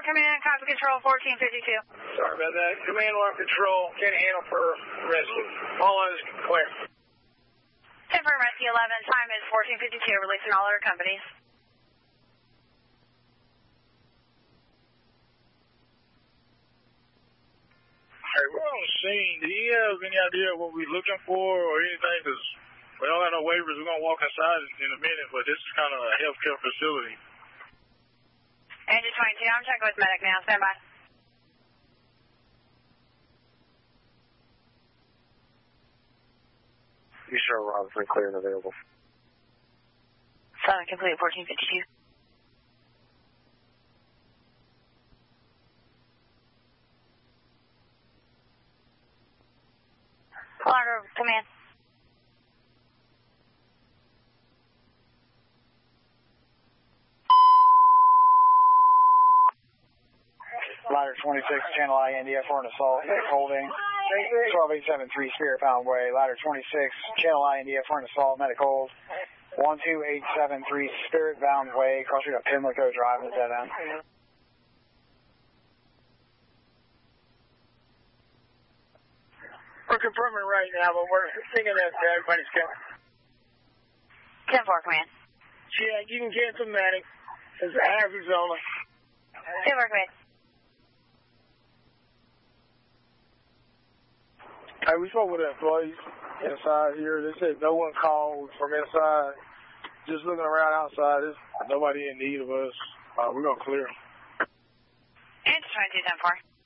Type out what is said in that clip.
Command, copy control 1452. Sorry about that. Command Lock Control, can't handle for rescue. All lines clear. 10 for rescue 11, time is 1452, releasing all other companies. Hey, we're on scene. Do you have any idea what we're looking for or anything? Because we don't have no waivers. We're going to walk outside in a minute, but this is kind of a healthcare facility. Engine 22, I'm checking with medic now. Stand by. Be sure Robinson clear and available. Silent complete 1452. Alarm command. Ladder 26, Channel INDF for an assault, holding 12873 Spirit Pound Way. Ladder 26, Channel INDF for an assault, medic hold 12873 Spirit Bound Way, cross street at Pimlico Drive in the dead end. We're confirming right now, but we're thinking that everybody's coming. 10-4 command. Yeah, you can cancel medic. It's hazards only. 10-4 command. Hey, we spoke with the employees inside here. They said no one called from inside. Just looking around outside, there's nobody in need of us. We're going to clear them. Engine 22, 10-4.